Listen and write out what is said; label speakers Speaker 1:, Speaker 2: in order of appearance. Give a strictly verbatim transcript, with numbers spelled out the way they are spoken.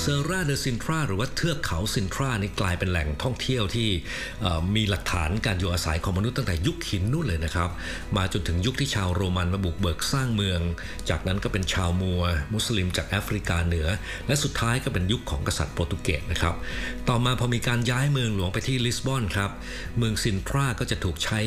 Speaker 1: เซอราเดซินทราหรือว่าเทือกเขาซินทรานี่กลายเป็นแหล่งท่องเที่ยวที่มีหลักฐานการอยู่อาศัยของมนุษย์ตั้งแต่ยุคหินนู่นเลยนะครับมาจนถึงยุคที่ชาวโรมันมาบุกเบิกสร้างเมืองจากนั้นก็เป็นชาวมัวมุสลิมจากแอฟริกาเหนือและสุดท้ายก็เป็นยุคของกษัตริย์โปรตุเกสนะครับต่อมาพอมีการย้ายเมืองหลวงไปที่ลิสบอนครับเมืองซินทราก็จะถูกใช้